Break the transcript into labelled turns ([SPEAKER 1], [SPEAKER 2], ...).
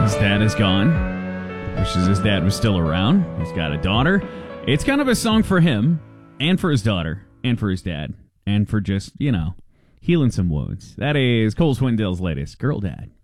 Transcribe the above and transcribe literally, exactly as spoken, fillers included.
[SPEAKER 1] His dad is gone. Wishes his dad was still around. He's got a daughter. It's kind of a song for him, and for his daughter, and for his dad, and for just, you know, healing some wounds. That is Cole Swindell's latest, Girl Dad.